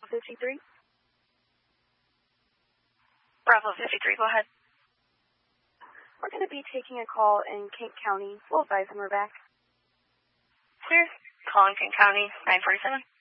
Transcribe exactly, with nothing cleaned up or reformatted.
fifty-three. Bravo fifty-three, go ahead. We're going to be taking a call in Kent County. We'll advise when we're back. Clear. Calling Kent County, nine forty-seven.